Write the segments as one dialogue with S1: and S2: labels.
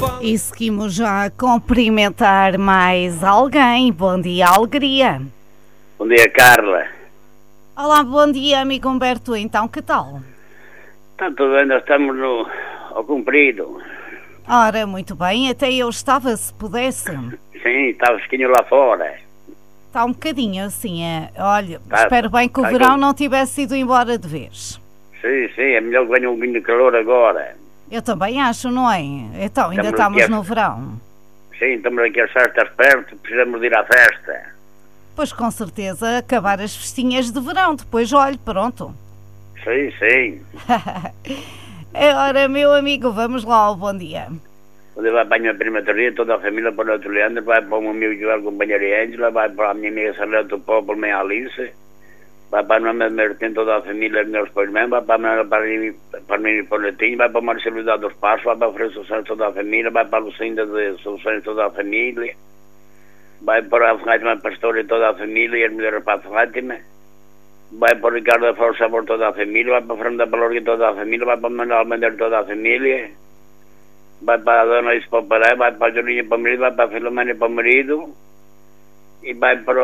S1: E seguimos já a cumprimentar mais alguém. Bom dia, Alegria.
S2: Bom dia, Carla.
S1: Olá, bom dia, amigo Humberto. Então, que tal?
S2: Está tudo bem, nós estamos ao comprido.
S1: Ora, muito bem, até eu estava, se pudesse.
S2: Sim, está fresquinho lá fora.
S1: Está um bocadinho assim, olha, espero bem que o verão não tivesse ido embora de vez.
S2: Sim, é melhor que venha um bocadinho de calor agora.
S1: Eu também acho, não é? Então, ainda estamos no verão.
S2: Sim, estamos aqui às festas perto, precisamos de ir à festa.
S1: Pois com certeza, acabar as festinhas de verão, depois olhe, pronto.
S2: Sim.
S1: Ora, meu amigo, vamos lá ao bom dia.
S2: Onde vai para a minha prima Teresa, toda a família, para o Neto Leandro, vai para o meu amigo Joel, companheira Ângela, vai para a minha amiga Sarlete do Povo, minha Alice, vai para a minha Martim, toda a família, meus pais mesmo, vai para a minha para mim e para o Netinho, vai para a Marcelo dos Passos, vai para a Frei Soluções, toda a família, vai para a Lucinda de Soluções, toda a família, vai para a Fátima Pastora e toda a família, e as mulheres para a Fátima, vai para o Ricardo da Força por toda a família, vai para a Fernanda Palorga e toda a família, vai para o Manuel Mendes toda a família, vai para a Dona Isso para o Paré, vai para a Julinha para o marido, vai para a Filomena para o marido, e vai para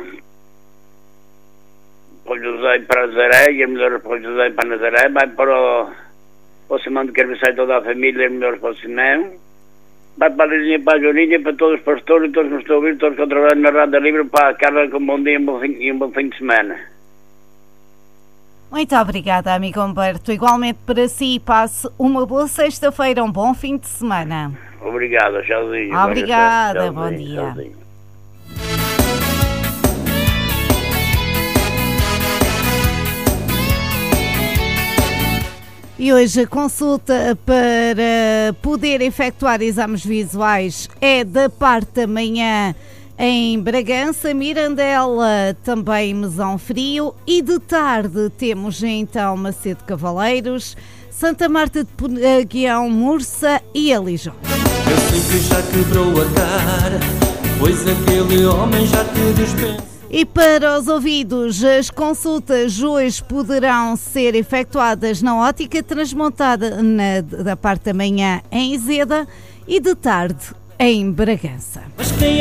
S2: o José para Nazaré, e as mulheres para o José para Nazaré, vai para o Simão de Carviçai toda a família, e as mulheres para o Simão, vai para a Lizinha, para a Julinha, para todos os pastores, todos que nos estão a ouvir, todos que trabalham na Rádio Livre, para a Carla com um bom dia e um bom fim de semana.
S1: Muito obrigada, amigo Humberto. Igualmente para si, passe uma boa sexta-feira, um bom fim de semana.
S2: Obrigado, tchauzinho.
S1: Obrigada, bom dia.
S2: Tchauzinho.
S1: E hoje a consulta para poder efetuar exames visuais é da parte da manhã em Bragança, Mirandela, também Mesão Frio, e de tarde temos então Macedo Cavaleiros, Santa Marta de Penaguião, Mursa e Alijó.
S3: Eu sei que já quebrou a cara, pois aquele homem já te dispensa.
S1: E para os ouvidos, as consultas hoje poderão ser efetuadas na Ótica Transmontada da parte da manhã em Izeda e de tarde em Bragança.